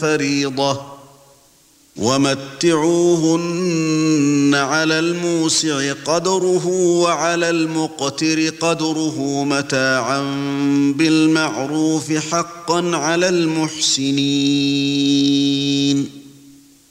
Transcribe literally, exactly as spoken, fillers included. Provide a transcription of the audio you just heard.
فَرِيضَةً وَمَتِّعُوهُنَّ عَلَى الْمُوسِعِ قَدْرُهُ وَعَلَى الْمُقْتِرِ قَدْرُهُ مَتَاعًا بِالْمَعْرُوفِ حَقًّا عَلَى الْمُحْسِنِينَ